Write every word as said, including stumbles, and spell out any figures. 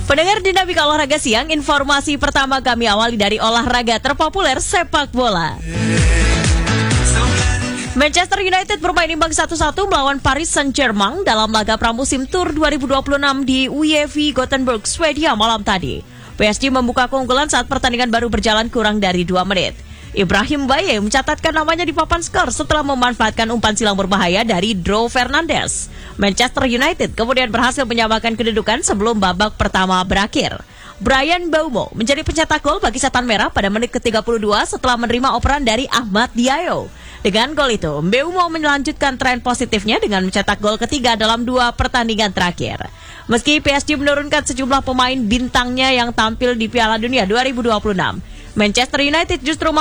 Pendengar Dinamika Olahraga Siang, informasi pertama kami awali dari olahraga terpopuler sepak bola. Manchester United bermain imbang satu satu melawan Paris Saint-Germain dalam laga pramusim Tour dua ribu dua puluh enam di U E V Gothenburg, Swedia malam tadi. P S G membuka keunggulan saat pertandingan baru berjalan kurang dari dua menit. Ibrahim Baye mencatatkan namanya di papan skor setelah memanfaatkan umpan silang berbahaya dari Dro Fernandes. Manchester United kemudian berhasil menyamakan kedudukan sebelum babak pertama berakhir. Bryan Mbeumo menjadi pencetak gol bagi Setan Merah pada menit ke tiga puluh dua setelah menerima operan dari Ahmad Diallo. Dengan gol itu, Mbeumo melanjutkan tren positifnya dengan mencetak gol ketiga dalam dua pertandingan terakhir. Meski P S G menurunkan sejumlah pemain bintangnya yang tampil di Piala Dunia dua ribu dua puluh enam, Manchester United justru